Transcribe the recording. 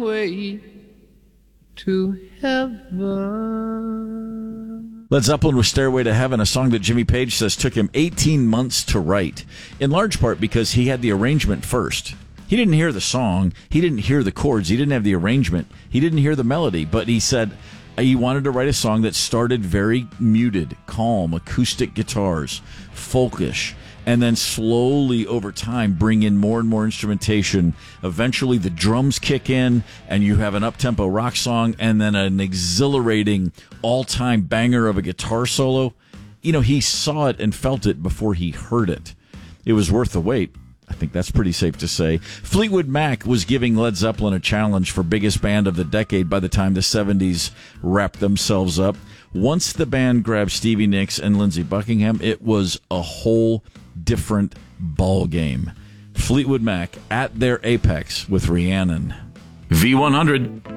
way to heaven. Led Zeppelin with Stairway to Heaven, a song that Jimmy Page says took him 18 months to write, in large part because he had the arrangement first. He didn't hear the song, he didn't hear the chords, he didn't have the arrangement, he didn't hear the melody, but he said he wanted to write a song that started very muted, calm, acoustic guitars, folkish, and then slowly over time bring in more and more instrumentation. Eventually the drums kick in and you have an up-tempo rock song and then an exhilarating all-time banger of a guitar solo. You know, he saw it and felt it before he heard it. It was worth the wait. I think that's pretty safe to say. Fleetwood Mac was giving Led Zeppelin a challenge for biggest band of the decade by the time the 70s wrapped themselves up. Once the band grabbed Stevie Nicks and Lindsey Buckingham, it was a whole different ball game. Fleetwood Mac at their apex with Rhiannon. V100.